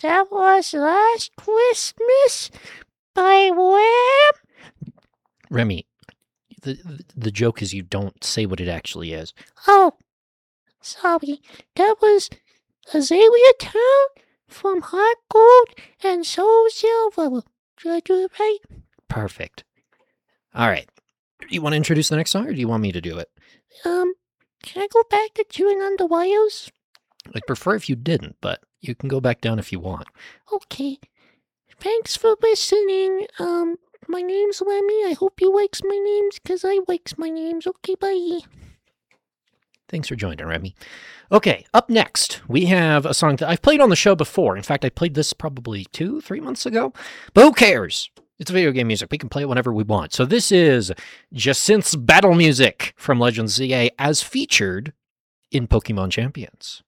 That was Last Christmas by Wham! Remy, the joke is you don't say what it actually is. Oh, sorry. That was Azalea Town from Hot Gold and Soul Silver. Did I do it right? Perfect. All right. You want to introduce the next song, or do you want me to do it? Can I go back to Chewing on the Wires? I'd prefer if you didn't, but you can go back down if you want. Okay. Thanks for listening. My name's Lemmy. I hope you likes my names, because I likes my names. Okay, bye. Thanks for joining, Remy. Okay, up next, we have a song that I've played on the show before. In fact, I played this probably 2-3 months ago. But who cares? It's video game music. We can play it whenever we want. So this is Jacint's battle music from Legends ZA as featured in Pokemon Champions.